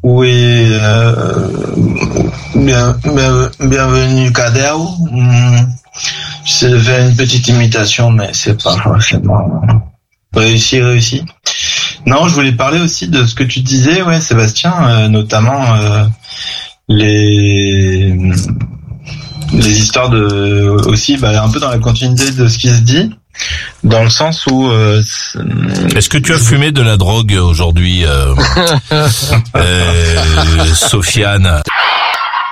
Oui, bienvenue Kader. J'ai fait une petite imitation, mais c'est pas forcément réussi. Non, je voulais parler aussi de ce que tu disais, ouais, Sébastien, notamment les histoires de aussi, un peu dans la continuité de ce qui se dit. Dans le sens où... Est-ce que tu as fumé de la drogue aujourd'hui, Sofiane?